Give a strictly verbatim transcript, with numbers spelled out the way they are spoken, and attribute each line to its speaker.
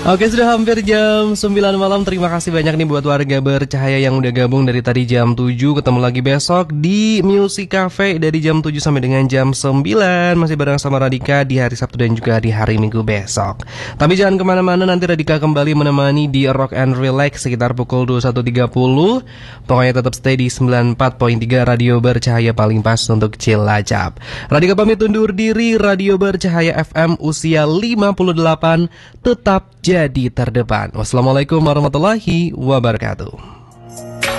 Speaker 1: Oke, sudah hampir jam sembilan malam. Terima kasih banyak nih buat warga bercahaya yang udah gabung dari tadi jam tujuh. Ketemu lagi besok di Music Cafe dari jam tujuh sampai dengan jam sembilan. Masih bareng sama Radika di hari Sabtu dan juga di hari Minggu besok. Tapi jangan kemana-mana, nanti Radika kembali menemani di Rock and Relax sekitar pukul dua puluh satu tiga puluh. Pokoknya tetap stay di sembilan puluh empat koma tiga Radio Bercahaya, paling pas untuk Cilacap. Radika pamit undur diri. Radio Bercahaya F M usia lima puluh delapan tetap jadi terdepan. Wassalamualaikum warahmatullahi wabarakatuh.